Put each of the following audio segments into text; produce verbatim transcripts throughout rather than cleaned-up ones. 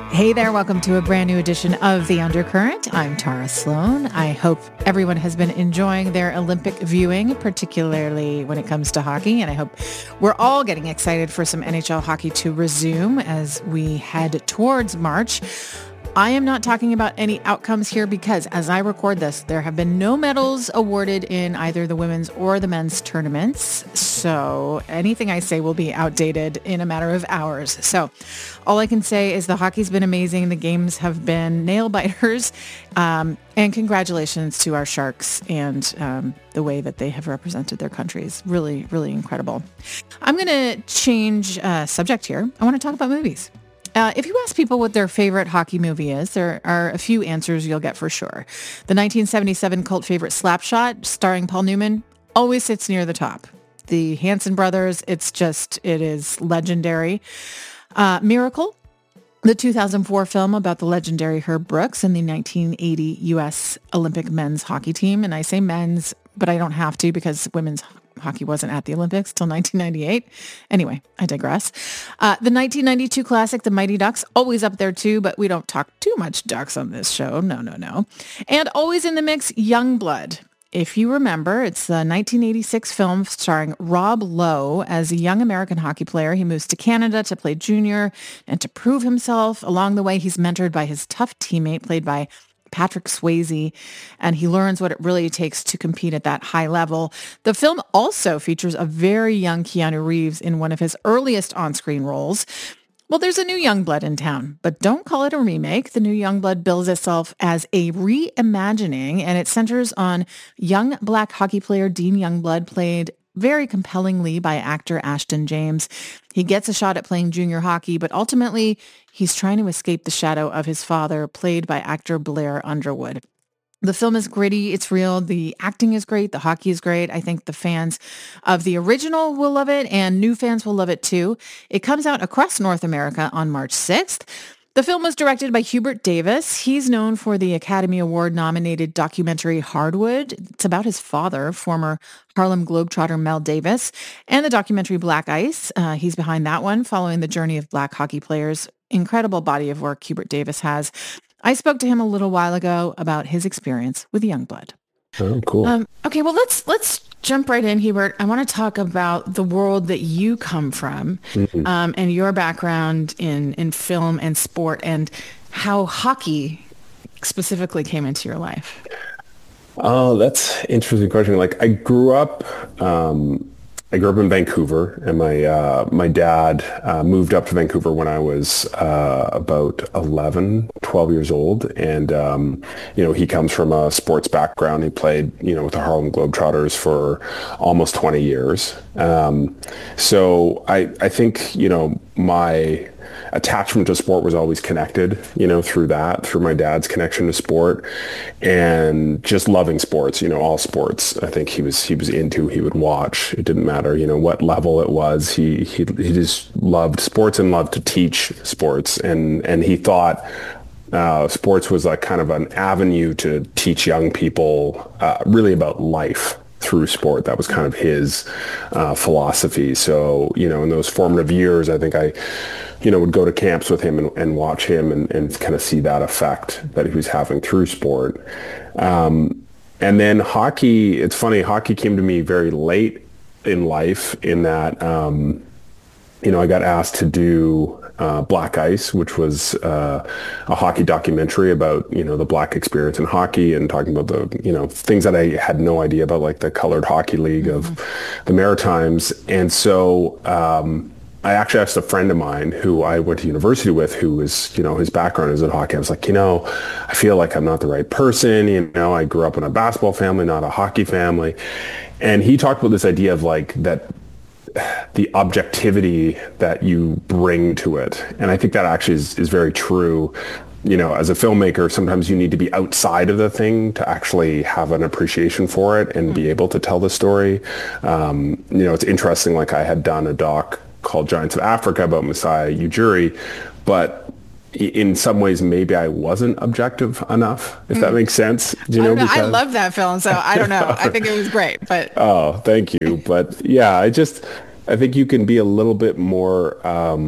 Hey there, welcome to a brand new edition of The Undercurrent. I'm Tara Sloan. I hope everyone has been enjoying their Olympic viewing, particularly when it comes to hockey. And I hope we're all getting excited for some N H L hockey to resume as we head towards March. I am not talking about any outcomes here because as I record this, there have been no medals awarded in either the women's or the men's tournaments. So anything I say will be outdated in a matter of hours. So all I can say is the hockey's been amazing. The games have been nail biters. Um, and congratulations to our Sharks and um, the way that they have represented their countries. Really, really incredible. I'm going to change uh, subject here. I want to talk about movies. Uh, if you ask people what their favorite hockey movie is, there are a few answers you'll get for sure. The nineteen seventy-seven cult favorite Slapshot, starring Paul Newman, always sits near the top. The Hanson brothers, it's just, it is legendary. Uh, Miracle, the two thousand four film about the legendary Herb Brooks and the nineteen eighty U S Olympic men's hockey team. And I say men's, but I don't have to because women's hockey wasn't at the Olympics till nineteen ninety-eight. Anyway, I digress. Uh, the nineteen ninety-two classic, The Mighty Ducks, always up there too, but we don't talk too much Ducks on this show. No, no, no. And always in the mix, Youngblood. If you remember, it's the nineteen eighty-six film starring Rob Lowe as a young American hockey player. He moves to Canada to play junior and to prove himself. Along the way, he's mentored by his tough teammate, played by Patrick Swayze, and he learns what it really takes to compete at that high level. The film also features a very young Keanu Reeves in one of his earliest on-screen roles. Well, there's a new Youngblood in town, but don't call it a remake. The new Youngblood bills itself as a reimagining, and it centers on young black hockey player Dean Youngblood, played very compellingly by actor Ashton James. He gets a shot at playing junior hockey, but ultimately he's trying to escape the shadow of his father, played by actor Blair Underwood. The film is gritty. It's real. The acting is great. The hockey is great. I think the fans of the original will love it, and new fans will love it too. It comes out across North America on March sixth. The film was directed by Hubert Davis. He's known for the Academy Award-nominated documentary Hardwood. It's about his father, former Harlem Globetrotter Mel Davis, and the documentary Black Ice. Uh, he's behind that one, following the journey of black hockey players. Incredible body of work Hubert Davis has. I spoke to him a little while ago about his experience with Youngblood. Oh, cool. Um, okay, well, let's let's jump right in, Hubert. I want to talk about the world that you come from, mm-hmm. um, and your background in, in film and sport, and how hockey specifically came into your life. Oh, that's an interesting question. Like, I grew up, um, I grew up in Vancouver, and my uh, my dad uh, moved up to Vancouver when I was uh, about eleven, twelve years old. And, um, you know, he comes from a sports background. He played, you know, with the Harlem Globetrotters for almost twenty years. Um, so I, I think, you know, my attachment to sport was always connected, you know, through that, through my dad's connection to sport, and just loving sports, you know, all sports. I think he was, he was into, he would watch. It didn't matter, you know, what level it was. He, he, he just loved sports and loved to teach sports. And, and he thought, uh, sports was like kind of an avenue to teach young people, uh, really about life through sport. That was kind of his, uh, philosophy. So, you know, in those formative years, I think I, you know, would go to camps with him and, and watch him and, and kind of see that effect that he was having through sport. Um, and then hockey, it's funny, hockey came to me very late in life in that, um, you know, I got asked to do uh, Black Ice, which was uh, a hockey documentary about, you know, the black experience in hockey and talking about the, you know, things that I had no idea about, like the Colored Hockey League mm-hmm. of the Maritimes. And so, um, I actually asked a friend of mine who I went to university with, who was, you know, his background is in hockey. I was like, you know, I feel like I'm not the right person. You know, I grew up in a basketball family, not a hockey family. And he talked about this idea of like that, the objectivity that you bring to it. And I think that actually is, is very true. You know, as a filmmaker, sometimes you need to be outside of the thing to actually have an appreciation for it and mm-hmm. be able to tell the story. Um, you know, it's interesting, like I had done a doc called Giants of Africa about Masai Ujiri, but in some ways maybe I wasn't objective enough, if mm. that makes sense. Do you know, know because... I love that film, so I don't know. I think it was great, but oh, thank you. But yeah, I just I think you can be a little bit more um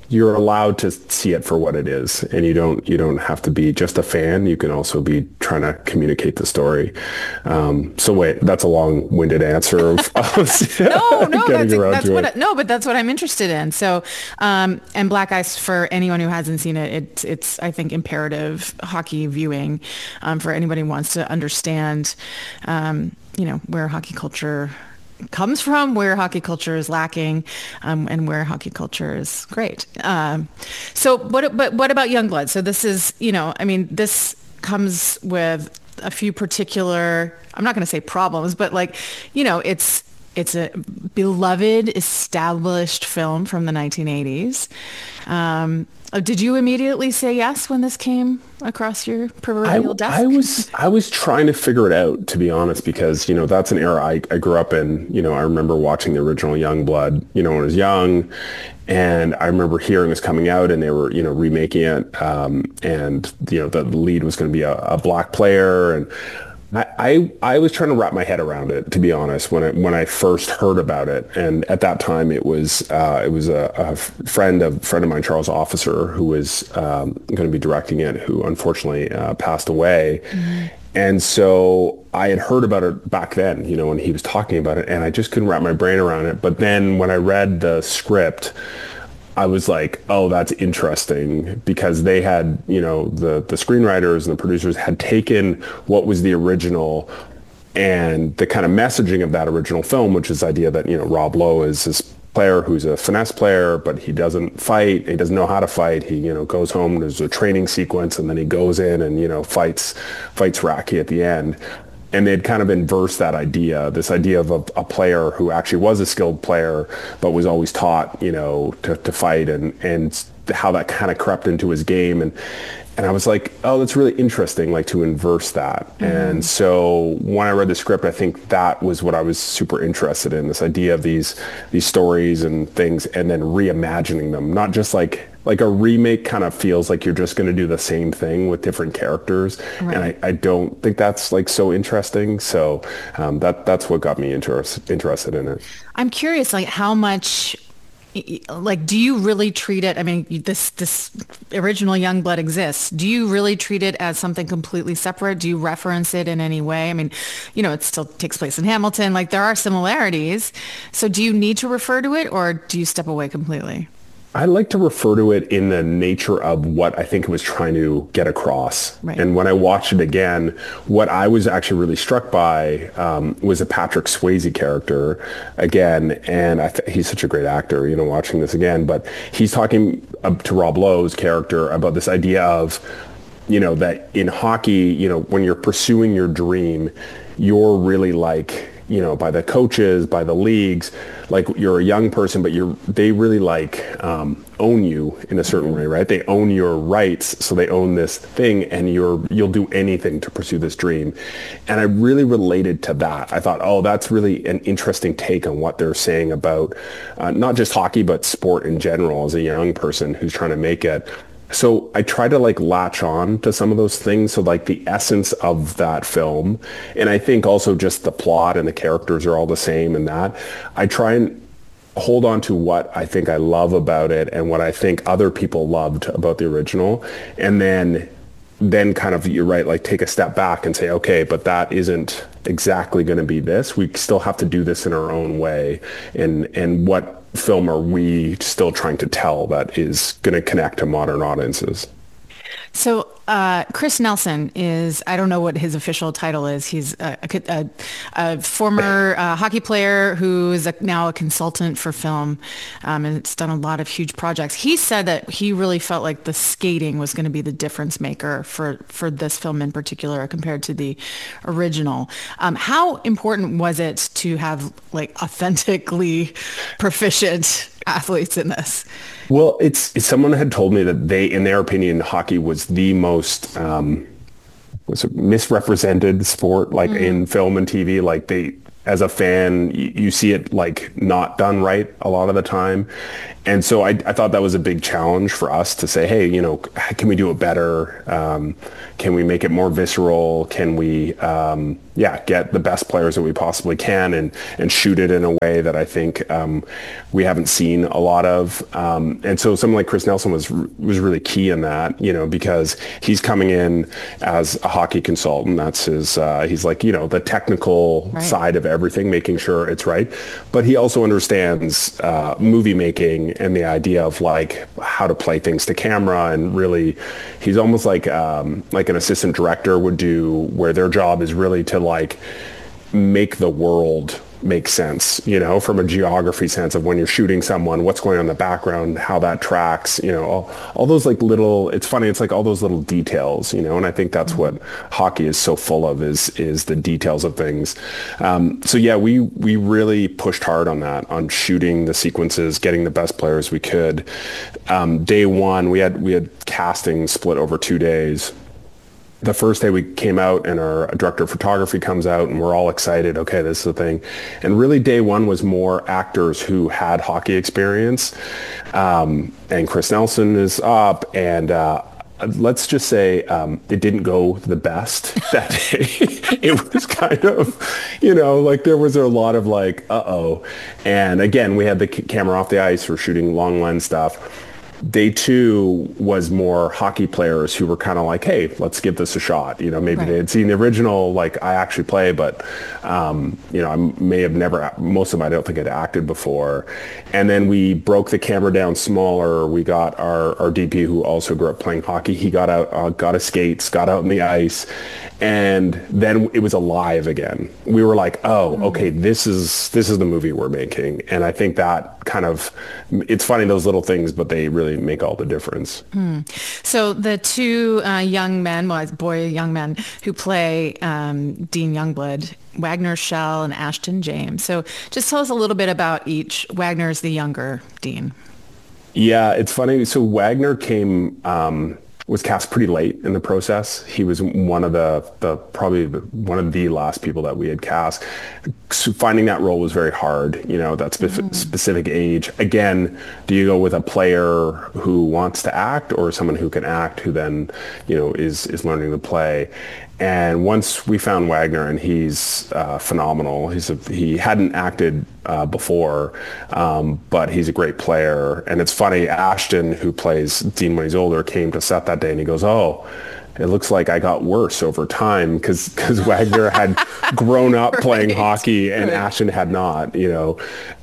you're allowed to see it for what it is, and you don't you don't have to be just a fan. You can also be trying to communicate the story. Um, so wait, that's a long-winded answer of, of no, no, getting that's, around that's to what it. I, no, but that's what I'm interested in. So, um, and Black Ice, for anyone who hasn't seen it, it it's I think imperative hockey viewing um, for anybody who wants to understand, um, you know, where hockey culture comes from, where hockey culture is lacking, um, and where hockey culture is great. Um, so what, but what about Youngblood? So this is, you know, I mean, this comes with a few particular, I'm not going to say problems, but like, you know, it's, it's a beloved, established film from the nineteen eighties. Um, did you immediately say yes when this came across your proverbial I, desk? I was I was trying to figure it out, to be honest, because, you know, that's an era I, I grew up in. You know, I remember watching the original Youngblood, you know, when I was young. And I remember hearing this coming out, and they were, you know, remaking it. Um, and, you know, the lead was going to be a, a black player. And I, I I was trying to wrap my head around it, to be honest, when I when I first heard about it. And at that time, it was uh, it was a, a friend of friend of mine, Charles Officer, who was um, going to be directing it, who unfortunately uh, passed away. Mm-hmm. And so I had heard about it back then, you know, when he was talking about it, and I just couldn't wrap my brain around it. But then when I read the script, I was like, oh, that's interesting, because they had, you know, the, the screenwriters and the producers had taken what was the original and the kind of messaging of that original film, which is the idea that, you know, Rob Lowe is this player who's a finesse player, but he doesn't fight. He doesn't know how to fight. He, you know, goes home, there's a training sequence, and then he goes in and, you know, fights, fights Raki at the end. And they'd kind of inverse that idea, this idea of a, a player who actually was a skilled player, but was always taught, you know, to, to fight, and, and how that kind of crept into his game. And, and I was like, oh, that's really interesting, like to inverse that. Mm-hmm. And so when I read the script, I think that was what I was super interested in, this idea of these, these stories and things, and then reimagining them, not just like, like a remake kind of feels like you're just going to do the same thing with different characters. Right. And I, I don't think that's like so interesting. So um, that that's what got me interest, interested in it. I'm curious, like how much, like, do you really treat it? I mean, this this original Youngblood exists. Do you really treat it as something completely separate? Do you reference it in any way? I mean, you know, it still takes place in Hamilton. Like, there are similarities. So do you need to refer to it, or do you step away completely? I like to refer to it in the nature of what I think it was trying to get across. Right. And when I watched it again, what I was actually really struck by um, was a Patrick Swayze character again. And I th- he's such a great actor, you know, watching this again. But he's talking uh, to Rob Lowe's character about this idea of, you know, that in hockey, you know, when you're pursuing your dream, you're really like, you know, by the coaches, by the leagues, like you're a young person, but you're, they really like um, own you in a certain way, right? They own your rights. So they own this thing, and you're, you'll do anything to pursue this dream. And I really related to that. I thought, oh, that's really an interesting take on what they're saying about uh, not just hockey, but sport in general as a young person who's trying to make it. So I try to like latch on to some of those things. So like the essence of that film, and I think also just the plot and the characters are all the same, and that I try and hold on to what I think I love about it and what I think other people loved about the original. And then then kind of, you're right, like take a step back and say, okay, but that isn't exactly going to be this. We still have to do this in our own way. And and what film are we still trying to tell that is going to connect to modern audiences? So uh, Chris Nelson is, I don't know what his official title is. He's a, a, a former uh, hockey player who is a, now a consultant for film, um, and it's done a lot of huge projects. He said that he really felt like the skating was going to be the difference maker for, for this film in particular compared to the original. Um, how important was it to have like authentically proficient athletes in this? Well, it's, it's someone had told me that they, in their opinion, hockey was the most um, was it misrepresented sport, like mm. in film and T V. Like they, as a fan, you, you see it like not done right a lot of the time. And so I, I thought that was a big challenge for us to say, hey, you know, can we do it better? Um, can we make it more visceral? Can we, um, yeah, get the best players that we possibly can and, and shoot it in a way that I think um, we haven't seen a lot of. Um, and so someone like Chris Nelson was was really key in that, you know, because he's coming in as a hockey consultant. That's his, uh, he's like, you know, the technical right. side of everything, making sure it's right. But he also understands uh, movie making and the idea of like how to play things to camera, and really he's almost like um, like an assistant director would do, where their job is really to like make the world make sense, you know, from a geography sense of when you're shooting someone, what's going on in the background, how that tracks, you know, all, all those like little, it's funny, it's like all those little details, you know, and I think that's what hockey is so full of, is is the details of things. Um, so yeah, we we really pushed hard on that, on shooting the sequences, getting the best players we could. Um, day one, we had we had casting split over two days. The first day we came out and our director of photography comes out and we're all excited. Okay, this is the thing. And really day one was more actors who had hockey experience. Um, and Chris Nelson is up, and uh, let's just say um, it didn't go the best that day. It was kind of, you know, like there was a lot of like, uh-oh. And again, we had the c- camera off the ice. We're shooting long lens stuff. Day two was more hockey players who were kind of like, hey, let's give this a shot. You know, maybe right. they had seen the original, like I actually play, but, um, you know, I may have never, most of them I don't think had acted before. And then we broke the camera down smaller. We got our, our D P, who also grew up playing hockey. He got out, uh, got his skates, got out on the ice. And then it was alive again. We were like, oh, okay, this is this is the movie we're making. And I think that kind of, it's funny, those little things, but they really make all the difference. Hmm. So the two uh, young men, well, boy, young men who play um, Dean Youngblood, Wagner Shell and Ashton James. So just tell us a little bit about each. Wagner's the younger Dean. Yeah, it's funny. So Wagner came... Um, was cast pretty late in the process. He was one of the, the probably the, one of the last people that we had cast. So finding that role was very hard, you know, that spe- mm. specific age. Again, do you go with a player who wants to act, or someone who can act who then, you know, is, is learning to play? And once we found Wagner, and he's uh, phenomenal. He's a, he hadn't acted uh, before, um, but he's a great player. And it's funny, Ashton, who plays Dean when he's older, came to set that day, and he goes, oh, it looks like I got worse over time, because because Wagner had grown up playing right. hockey, and right. Ashton had not, you know.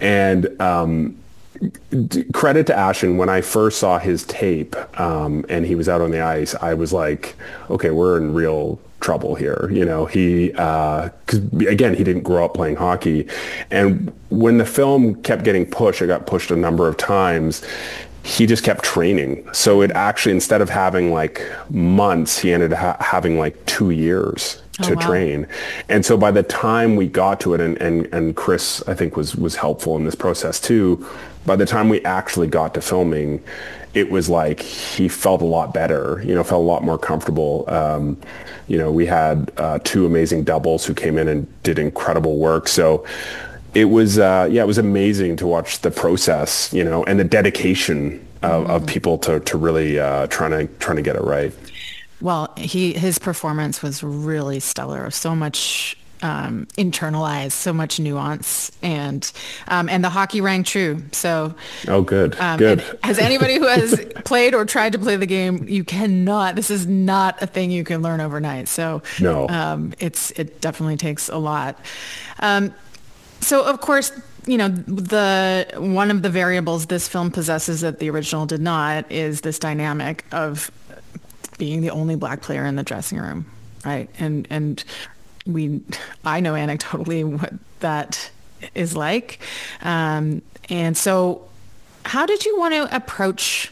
And um, credit to Ashton, when I first saw his tape um, and he was out on the ice, I was like, okay, we're in real trouble here. You know, he, uh, cause again, he didn't grow up playing hockey. And when the film kept getting pushed, it got pushed a number of times, he just kept training. So it actually, instead of having like months, he ended up ha- having like two years to oh, wow. train. And so by the time we got to it, and, and, and Chris, I think, was, was helpful in this process too, by the time we actually got to filming, it was like he felt a lot better, you know, felt a lot more comfortable. Um, you know, we had uh, two amazing doubles who came in and did incredible work. So it was, uh, yeah, it was amazing to watch the process, you know, and the dedication of, mm-hmm. of people to, to really uh, trying to trying to get it right. Well, he his performance was really stellar. So much um, internalized, so much nuance, and um, and the hockey rang true. So oh, good, um, good. As anybody who has played or tried to play the game, you cannot. This is not a thing you can learn overnight. So no, um, it's it definitely takes a lot. Um, so of course, you know, the one of the variables this film possesses that the original did not is this dynamic of being the only black player in the dressing room, right? And and we, I know anecdotally what that is like. Um, and so how did you want to approach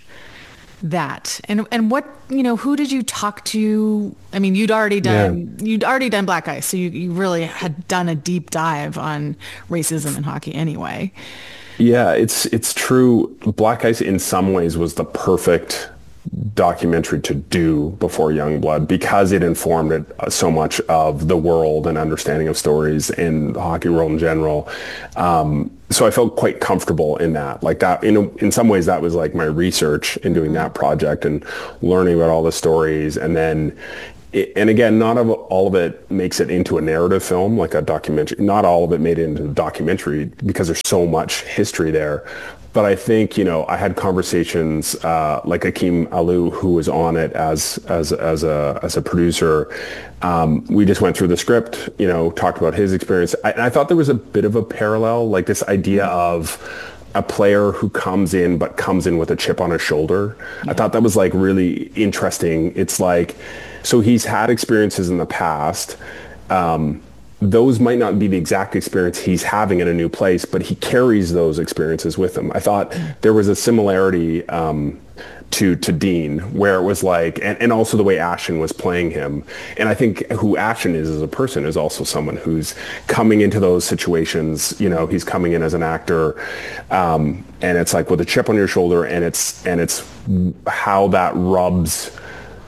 that? And and what, you know, who did you talk to? I mean, you'd already done, yeah. you'd already done Black Ice, so you, you really had done a deep dive on racism in hockey anyway. Yeah, it's it's true. Black Ice in some ways was the perfect documentary to do before Youngblood because it informed it so much of the world and understanding of stories in the hockey world in general. Um, so I felt quite comfortable in that. Like that, in in some ways, that was like my research in doing that project and learning about all the stories. And then, it, and again, not of, all of it makes it into a narrative film, like a documentary. Not all of it made it into a documentary because there's so much history there. But I think, you know, I had conversations uh, like Akeem Alou, who was on it as as as a as a producer. Um, we just went through the script, you know, talked about his experience. I, and I thought there was a bit of a parallel, like this idea of a player who comes in, but comes in with a chip on his shoulder. Yeah. I thought that was like really interesting. It's like, so he's had experiences in the past. Um, those might not be the exact experience he's having in a new place, but he carries those experiences with him. I thought there was a similarity um, to to Dean, where it was like, and, and also the way Ashton was playing him. And I think who Ashton is as a person is also someone who's coming into those situations. You know, he's coming in as an actor, um, and it's like with a chip on your shoulder, and it's and it's how that rubs.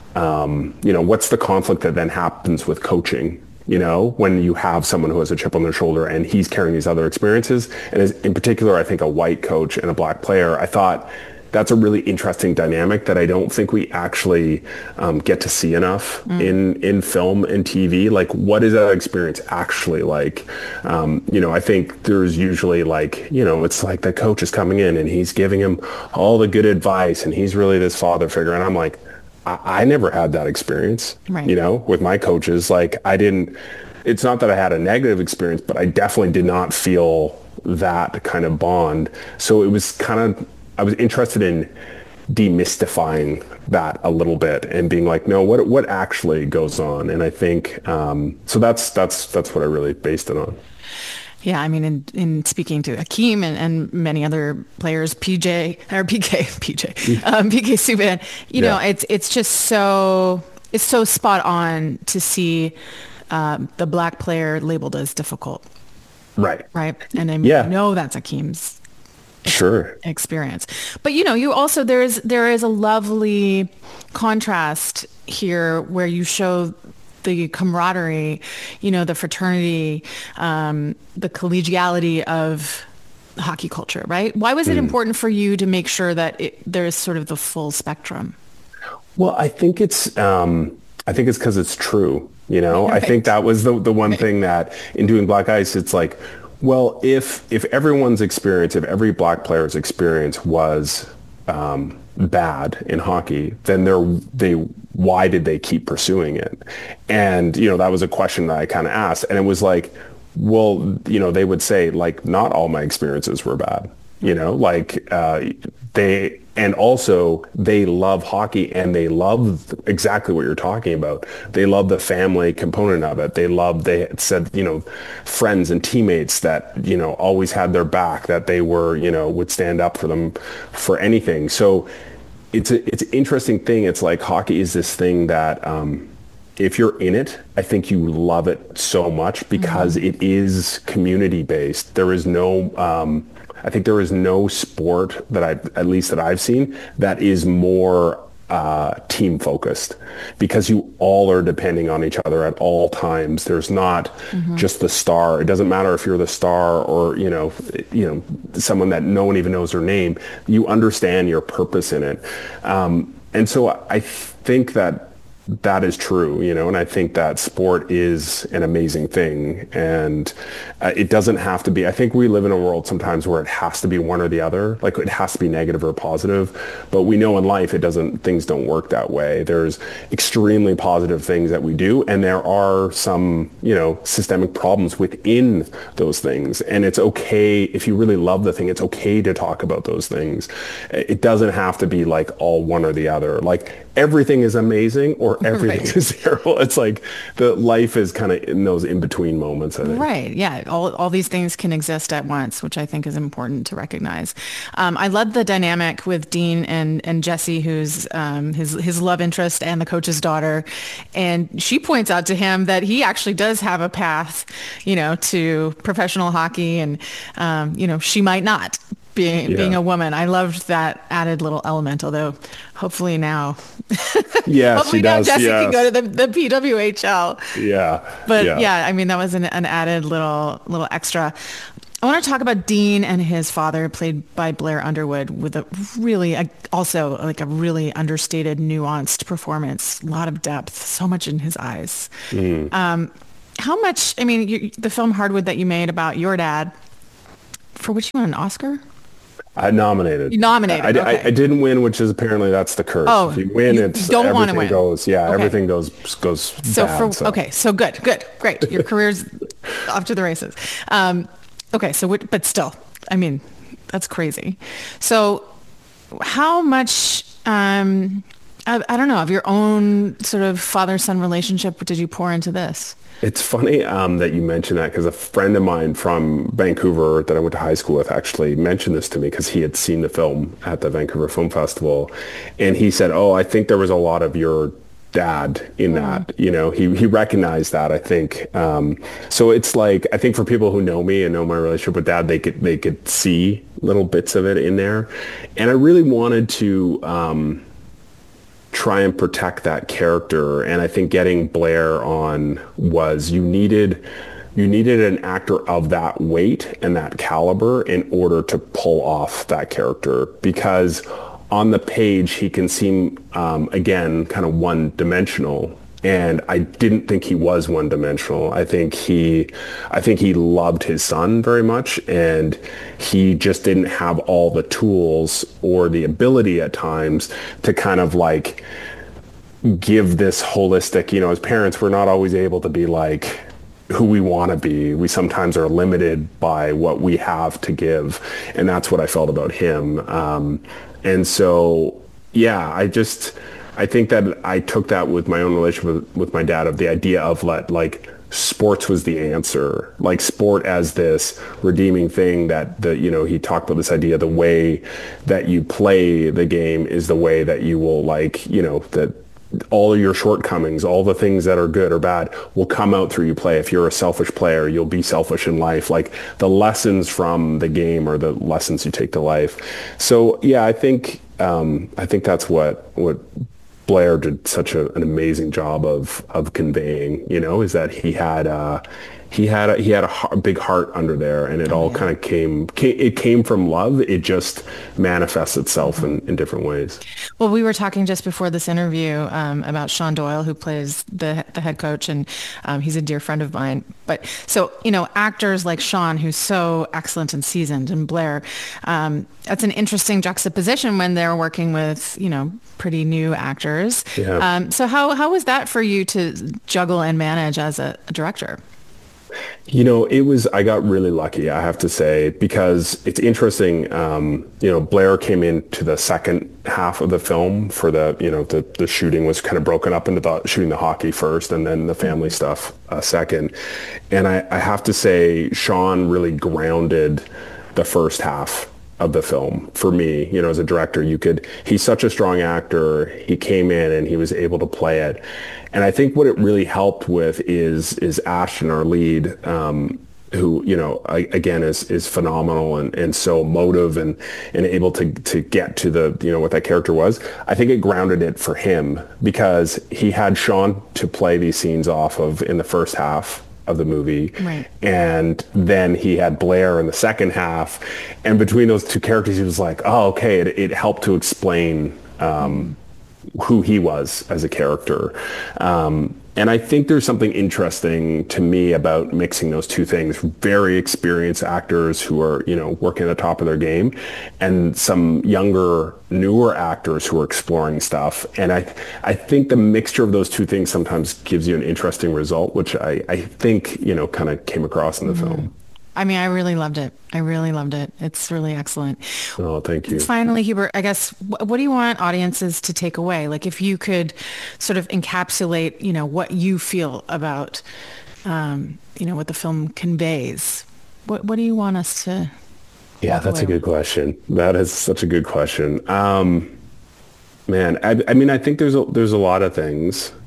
Um, you know, what's the conflict that then happens with coaching? You know, when you have someone who has a chip on their shoulder and he's carrying these other experiences, and as, in particular, I think a white coach and a black player, I thought that's a really interesting dynamic that I don't think we actually um, get to see enough mm. in, in film and T V. Like, what is that experience actually like? Um, you know, I think there's usually like, you know, it's like the coach is coming in and he's giving him all the good advice and he's really this father figure. And I'm like, I never had that experience, right. You know, with my coaches. Like I didn't, it's not that I had a negative experience, but I definitely did not feel that kind of bond. So it was kind of, I was interested in demystifying that a little bit and being like, no, what what actually goes on? And I think, um, so that's, that's, that's what I really based it on. Yeah, I mean, in, in speaking to Akeem and, and many other players, P J or P K, P J, um, P K Subban, you yeah. know, it's it's just so it's so spot on to see um, the black player labeled as difficult, right? Right, and I mean, yeah. know that's Akeem's sure experience, but you know, you also there's there is a lovely contrast here where you show the camaraderie, you know, the fraternity, um, the collegiality of hockey culture, right? Why was it mm. important for you to make sure that it, there's sort of the full spectrum? Well, I think it's, um, I think it's because it's true. You know, right. I think that was the the one right. thing that in doing Black Ice, it's like, well, if if everyone's experience, if every black player's experience was um, bad in hockey, then they're they why did they keep pursuing it? And, you know, that was a question that I kind of asked. And it was like, well, you know, they would say, like, not all my experiences were bad, you know, like uh, they, and also they love hockey and they love exactly what you're talking about. They love the family component of it. They love, they said, you know, friends and teammates that, you know, always had their back, that they were, you know, would stand up for them for anything. So it's a, it's an interesting thing. It's like hockey is this thing that um, if you're in it, I think you love it so much because mm-hmm. it is community based. There is no, um, I think there is no sport that I, at least that I've seen, that is more uh, team focused because you all are depending on each other at all times. There's not mm-hmm. just the star. It doesn't matter if you're the star or, you know, you know, someone that no one even knows their name. You understand your purpose in it. Um, and so I think that that is true, you know, and I think that sport is an amazing thing. And uh, it doesn't have to be, I think we live in a world sometimes where it has to be one or the other, like it has to be negative or positive, but we know in life it doesn't, things don't work that way. There's extremely positive things that we do, and there are some, you know, systemic problems within those things. And it's okay, if you really love the thing, it's okay to talk about those things. It doesn't have to be like all one or the other. Like everything is amazing or everything right. is terrible. It's like the life is kind of in those in-between moments, I think. Right. Yeah. All all these things can exist at once, which I think is important to recognize. Um, I love the dynamic with Dean and, and Jesse, who's um, his, his love interest and the coach's daughter. And she points out to him that he actually does have a path, you know, to professional hockey, and, um, you know, she might not. being Yeah. being a woman. I loved that added little element, although hopefully now, Yes, hopefully she now does. Jesse Yes. can go to the, the P W H L. Yeah. But yeah. yeah, I mean, that was an, an added little little extra. I want to talk about Dean and his father, played by Blair Underwood, with a really, a, also like a really understated, nuanced performance. A lot of depth, so much in his eyes. Mm. Um, how much, I mean, you, the film Hardwood that you made about your dad, for which you won an Oscar? I nominated. You nominated, I, I, okay. I didn't win, which is apparently that's the curse. Oh, if you win, you- it's you don't wanna everything win. goes. Yeah, Okay. everything goes goes So bad. for, so. okay, so good, good, great. Your career's off to the races. Um, okay, so, what- but still, I mean, that's crazy. So how much, um, I, I don't know, of your own sort of father-son relationship did you pour into this? It's funny um, that you mentioned that, because a friend of mine from Vancouver that I went to high school with actually mentioned this to me, because he had seen the film at the Vancouver Film Festival, and he said, "Oh, I think there was a lot of your dad in that." You know, he he recognized that, I think. Um, so it's like, I think for people who know me and know my relationship with dad, they could they could see little bits of it in there, and I really wanted to. Um, try and protect that character. And I think getting Blair on was you needed you needed an actor of that weight and that caliber in order to pull off that character, because on the page he can seem um, again kind of one-dimensional. And I didn't think he was one-dimensional. I think he, I think he loved his son very much, and he just didn't have all the tools or the ability at times to kind of like give this holistic. You know, as parents, we're not always able to be like who we want to be. We sometimes are limited by what we have to give, and that's what I felt about him. Um, and so, yeah, I just. I think that I took that with my own relationship with, with my dad, of the idea of let, like sports was the answer, like sport as this redeeming thing that the, you know, he talked about this idea, the way that you play the game is the way that you will, like, you know, that all of your shortcomings, all the things that are good or bad will come out through you play. If you're a selfish player, you'll be selfish in life. Like the lessons from the game are the lessons you take to life. So yeah, I think, um, I think that's what, what, Blair did such a, an amazing job of of conveying, you know, is that he had uh, he had a, he had a, heart, a big heart under there, and it Oh, all yeah. kind of came, came it came from love. It just manifests itself in, in different ways. Well, we were talking just before this interview um, about Sean Doyle, who plays the the head coach, and um, he's a dear friend of mine. But so, you know, actors like Sean, who's so excellent and seasoned, and Blair, um, that's an interesting juxtaposition when they're working with, you know, pretty new actors. Yeah. Um, so how how was that for you to juggle and manage as a, a director? You know, it was, I got really lucky, I have to say, because it's interesting. Um, you know, Blair came into the second half of the film for the, you know, the, the shooting was kind of broken up into the shooting the hockey first and then the family stuff uh, second. And I, I have to say, Sean really grounded the first half of the film for me. You know, as a director, you could, he's such a strong actor. He came in and he was able to play it. And I think what it really helped with is is Ashton, our lead, um, who, you know, I, again, is is phenomenal and, and so emotive and, and able to, to get to the, you know, what that character was. I think it grounded it for him because he had Sean to play these scenes off of in the first half of the movie. Right. And then he had Blair in the second half. And between those two characters, he was like, oh, okay, it, it helped to explain um, who he was as a character. Um, and I think there's something interesting to me about mixing those two things. Very experienced actors who are, you know, working at the top of their game, and some younger, newer actors who are exploring stuff. And I, I think the mixture of those two things sometimes gives you an interesting result, which I, I think, you know, kind of came across in the mm-hmm. film. I mean, I really loved it. I really loved it. It's really excellent. Oh, thank you. Finally, Hubert, I guess, wh- what do you want audiences to take away? Like, if you could sort of encapsulate, you know, what you feel about, um, you know, what the film conveys, what what do you want us to? Yeah, that's a good question. That is such a good question. Um, man, I, I mean, I think there's a, there's a lot of things.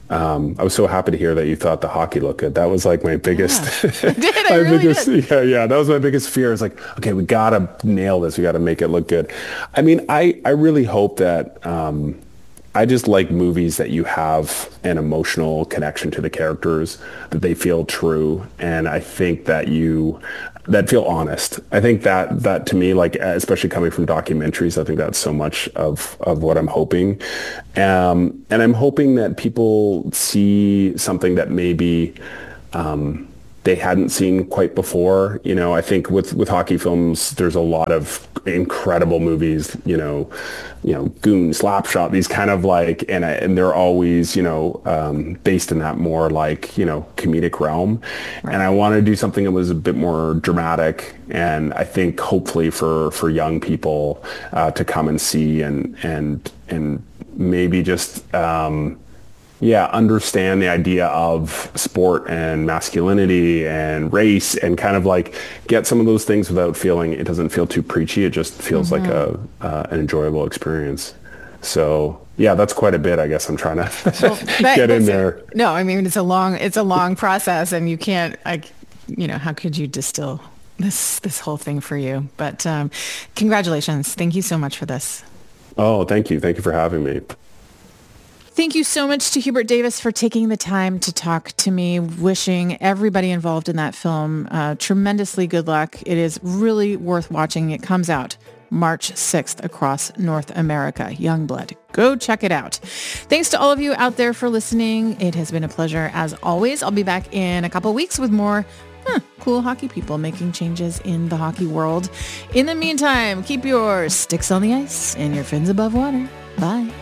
Um, I was so happy to hear that you thought the hockey looked good. That was like my biggest, yeah. did, I my really biggest, did. yeah, yeah. That was my biggest fear. It's like, okay, we gotta nail this. We gotta make it look good. I mean, I, I really hope that, um, I just like movies that you have an emotional connection to the characters, that they feel true. And I think that you, that feel honest. I think that, that to me, like, especially coming from documentaries, I think that's so much of, of what I'm hoping. Um, and I'm hoping that people see something that maybe, um, they hadn't seen quite before. You know, I think with, with hockey films, there's a lot of incredible movies, you know, you know, Goon, Slapshot, these kind of like, and, and they're always, you know, um, based in that more like, you know, comedic realm. Right. And I want to do something that was a bit more dramatic. And I think hopefully for, for young people uh, to come and see and, and, and maybe just, um, yeah, understand the idea of sport and masculinity and race and kind of like get some of those things without feeling, it doesn't feel too preachy. It just feels mm-hmm. like a uh, an enjoyable experience. So yeah, that's quite a bit, I guess I'm trying to well, that, get in there. No, I mean, it's a long, it's a long process and you can't, like, you know, how could you distill this, this whole thing for you? But um, congratulations. Thank you so much for this. Oh, thank you. Thank you for having me. Thank you so much to Hubert Davis for taking the time to talk to me. Wishing everybody involved in that film uh, tremendously good luck. It is really worth watching. It comes out March sixth across North America. Youngblood. Go check it out. Thanks to all of you out there for listening. It has been a pleasure as always. I'll be back in a couple weeks with more huh, cool hockey people making changes in the hockey world. In the meantime, keep your sticks on the ice and your fins above water. Bye.